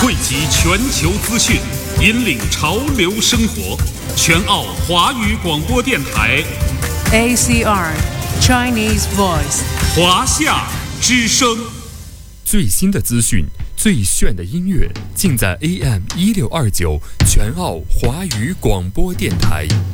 汇集全球资讯，引领潮流生活。全澳华语广播电台 ACR Chinese Voice 华夏之声。 最新的资讯，最炫的音乐，尽在AM1629全澳华语广播电台。